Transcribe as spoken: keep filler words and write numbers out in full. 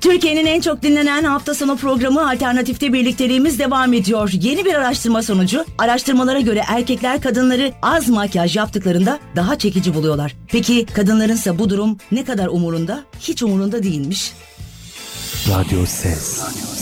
Türkiye'nin en çok dinlenen hafta sonu programı Alternatif'te birlikteliğimiz devam ediyor. Yeni bir araştırma sonucu, araştırmalara göre erkekler kadınları az makyaj yaptıklarında daha çekici buluyorlar. Peki kadınlarınsa bu durum ne kadar umurunda? Hiç umurunda değilmiş. Radyo Ses.